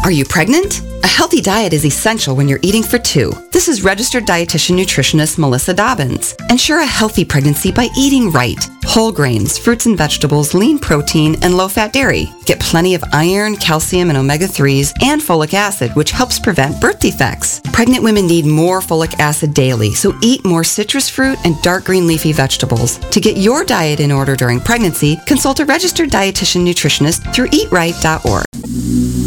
Are you pregnant? A healthy diet is essential when you're eating for two. This is registered dietitian nutritionist Melissa Dobbins. Ensure a healthy pregnancy by eating right. Whole grains, fruits and vegetables, lean protein, and low-fat dairy. Get plenty of iron, calcium, and omega-3s, and folic acid, which helps prevent birth defects. Pregnant women need more folic acid daily, so eat more citrus fruit and dark green leafy vegetables. To get your diet in order during pregnancy, consult a registered dietitian nutritionist through eatright.org.